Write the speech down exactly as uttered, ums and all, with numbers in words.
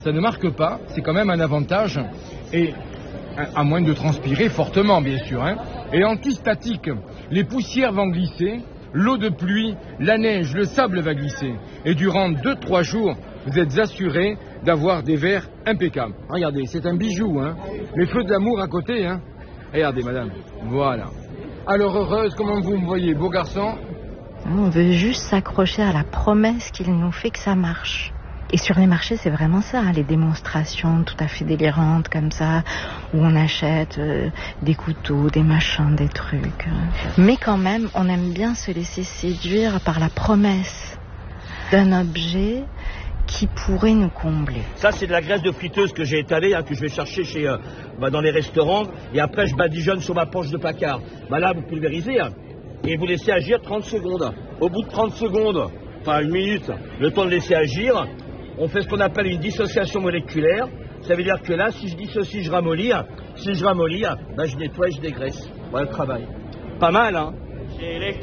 Ça ne marque pas, c'est quand même un avantage, et à moins de transpirer fortement bien sûr. Hein. Et antistatique, les poussières vont glisser, l'eau de pluie, la neige, le sable va glisser. Et durant deux trois jours, vous êtes assuré d'avoir des verres impeccables. Regardez, c'est un bijou, hein. Les feux de l'amour à côté, hein. Regardez madame, voilà. Alors heureuse, comment vous me voyez, beau garçon? On veut juste s'accrocher à la promesse qu'il nous fait que ça marche. Et sur les marchés, c'est vraiment ça, hein, les démonstrations tout à fait délirantes comme ça, où on achète euh, des couteaux, des machins, des trucs. Mais quand même, on aime bien se laisser séduire par la promesse d'un objet qui pourrait nous combler. Ça, c'est de la graisse de friteuse que j'ai étalée, hein, que je vais chercher chez, euh, bah, dans les restaurants, et après je badigeonne sur ma planche de placard. Bah, là, vous pulvérisez, hein, et vous laissez agir trente secondes. Au bout de trente secondes, enfin une minute, le temps de laisser agir, on fait ce qu'on appelle une dissociation moléculaire. Ça veut dire que là, si je dissocie, je ramollis. Si je ramollis, bah, je nettoie et je dégraisse. Voilà le travail. Pas mal, hein.